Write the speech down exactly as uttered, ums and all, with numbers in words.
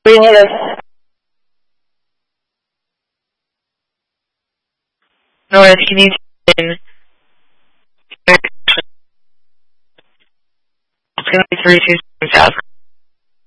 We need a North. Can you in? It's going to be three two seven south.